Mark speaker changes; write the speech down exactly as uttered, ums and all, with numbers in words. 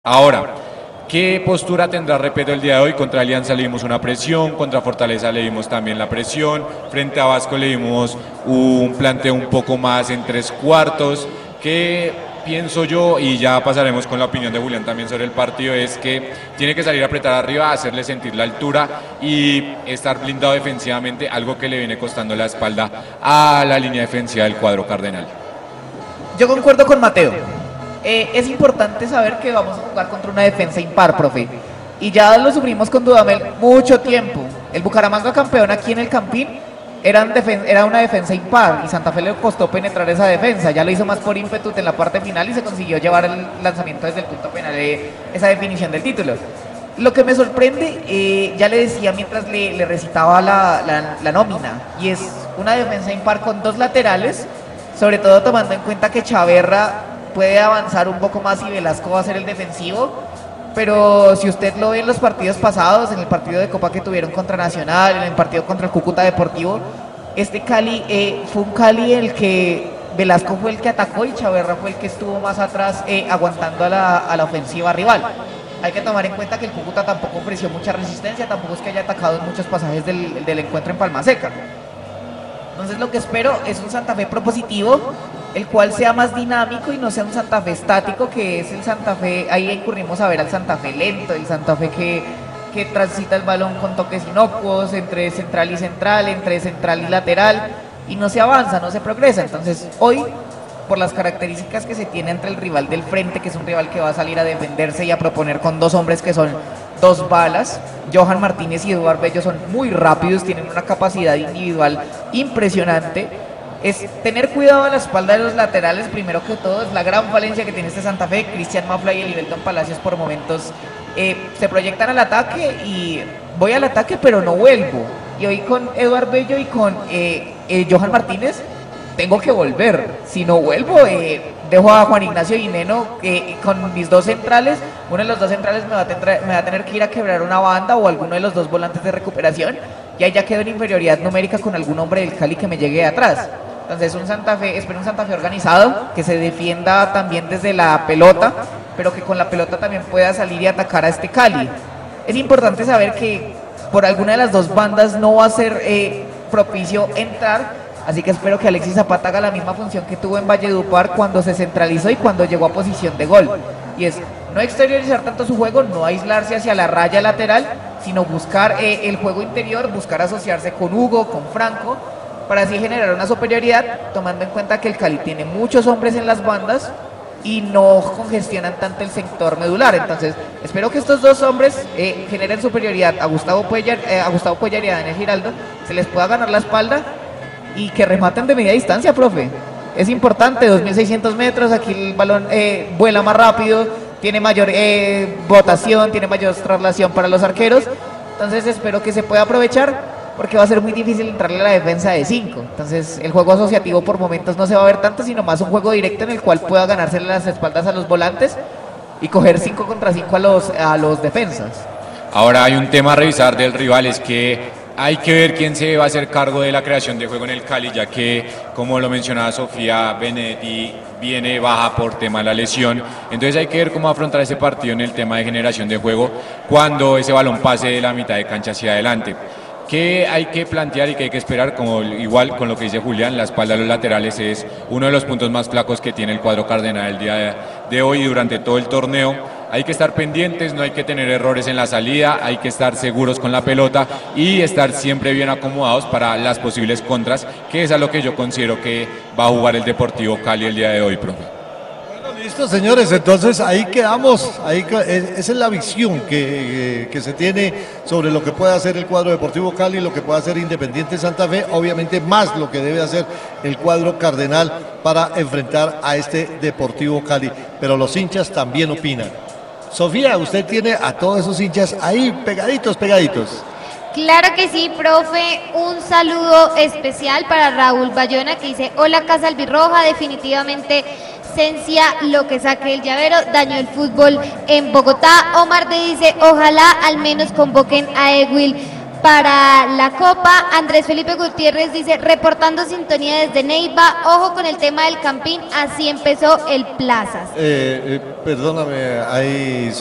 Speaker 1: Ahora, ¿qué postura tendrá Repeto el día de hoy? Contra Alianza le dimos una presión, contra Fortaleza le dimos también la presión, frente a Vasco le dimos un planteo un poco más en tres cuartos. ¿Qué pienso yo? Y ya pasaremos con la opinión de Julián también sobre el partido, es que tiene que salir a apretar arriba, hacerle sentir la altura y estar blindado defensivamente, algo que le viene costando la espalda a la línea defensiva del cuadro cardenal.
Speaker 2: Yo concuerdo con Mateo. Eh, es importante saber que vamos a jugar contra una defensa impar, profe. Y ya lo sufrimos con Dudamel mucho tiempo. El Bucaramanga campeón aquí en el Campín era, defen- era una defensa impar y Santa Fe le costó penetrar esa defensa. Ya lo hizo más por ímpetu en la parte final y se consiguió llevar el lanzamiento desde el punto penal de esa definición del título. Lo que me sorprende, eh, ya le decía mientras le, le recitaba la, la, la nómina, y es una defensa impar con dos laterales, sobre todo tomando en cuenta que Chaverra puede avanzar un poco más y Velasco va a ser el defensivo, pero si usted lo ve en los partidos pasados, en el partido de Copa que tuvieron contra Nacional, en el partido contra el Cúcuta Deportivo, este Cali eh, fue un Cali el que Velasco fue el que atacó y Chaverra fue el que estuvo más atrás eh, aguantando a la, a la ofensiva rival. Hay que tomar en cuenta que el Cúcuta tampoco ofreció mucha resistencia, tampoco es que haya atacado en muchos pasajes del, del encuentro en Palma Seca. Entonces lo que espero es un Santa Fe propositivo, el cual sea más dinámico y no sea un Santa Fe estático, que es el Santa Fe, ahí incurrimos a ver al Santa Fe lento, el Santa Fe que, que transita el balón con toques inocuos, entre central y central, entre central y lateral, y no se avanza, no se progresa. Entonces hoy, por las características que se tiene entre el rival del frente, que es un rival que va a salir a defenderse y a proponer con dos hombres que son dos balas, Johan Martínez y Eduardo Bello son muy rápidos, tienen una capacidad individual impresionante, es tener cuidado a la espalda de los laterales, primero que todo, es la gran falencia que tiene este Santa Fe. Cristian Mafla y Elivelton Palacios por momentos eh, se proyectan al ataque y voy al ataque pero no vuelvo, y hoy con Eduardo Bello y con eh, eh, Johan Martínez tengo que volver, si no vuelvo eh, dejo a Juan Ignacio Guineno eh, con mis dos centrales, uno de los dos centrales me va, a tener, me va a tener que ir a quebrar una banda o alguno de los dos volantes de recuperación, y ahí ya quedo en inferioridad numérica con algún hombre del Cali que me llegue de atrás. Entonces un Santa Fe, espero un Santa Fe organizado, que se defienda también desde la pelota, pero que con la pelota también pueda salir y atacar a este Cali. Es importante saber que por alguna de las dos bandas no va a ser eh, propicio entrar, así que espero que Alexis Zapata haga la misma función que tuvo en Valledupar cuando se centralizó y cuando llegó a posición de gol, y es no exteriorizar tanto su juego, no aislarse hacia la raya lateral, sino buscar eh, el juego interior, buscar asociarse con Hugo, con Franco, para así generar una superioridad, tomando en cuenta que el Cali tiene muchos hombres en las bandas y no congestionan tanto el sector medular. Entonces espero que estos dos hombres eh, generen superioridad a Gustavo Cuellar, eh, a Gustavo Cuellar y a Daniel Giraldo, se les pueda ganar la espalda y que rematen de media distancia, profe. Es importante, dos mil seiscientos metros, aquí el balón eh, vuela más rápido, tiene mayor eh, botación, tiene mayor traslación para los arqueros. Entonces espero que se pueda aprovechar, porque va a ser muy difícil entrarle a la defensa de cinco. Entonces el juego asociativo por momentos no se va a ver tanto, sino más un juego directo en el cual pueda ganarse las espaldas a los volantes y coger cinco contra cinco a los, a los defensas.
Speaker 1: Ahora hay un tema a revisar del rival, es que hay que ver quién se va a hacer cargo de la creación de juego en el Cali, ya que, como lo mencionaba Sofía, Benedetti viene baja por tema de la lesión. Entonces hay que ver cómo afrontar ese partido en el tema de generación de juego cuando ese balón pase de la mitad de cancha hacia adelante. ¿Qué hay que plantear y qué hay que esperar? Como igual con lo que dice Julián, la espalda de los laterales es uno de los puntos más flacos que tiene el cuadro cardenal el día de, de hoy y durante todo el torneo. Hay que estar pendientes, no hay que tener errores en la salida, hay que estar seguros con la pelota y estar siempre bien acomodados para las posibles contras, que es a lo que yo considero que va a jugar el Deportivo Cali el día de hoy, profe.
Speaker 3: Listo, señores, entonces ahí quedamos, ahí, esa es la visión que, que se tiene sobre lo que puede hacer el cuadro Deportivo Cali, lo que puede hacer Independiente Santa Fe, obviamente más lo que debe hacer el cuadro cardenal para enfrentar a este Deportivo Cali, pero los hinchas también opinan. Sofía, usted tiene a todos esos hinchas ahí pegaditos, pegaditos.
Speaker 4: Claro que sí, profe, un saludo especial para Raúl Bayona que dice, hola Casa Albirroja, definitivamente Cencia, lo que saque el llavero, dañó el fútbol en Bogotá. Omar te dice, ojalá al menos convoquen a Ewil para la Copa. Andrés Felipe Gutiérrez dice, reportando sintonía desde Neiva, ojo con el tema del Campín, así empezó el Plazas.
Speaker 3: Eh, eh, perdóname, ahí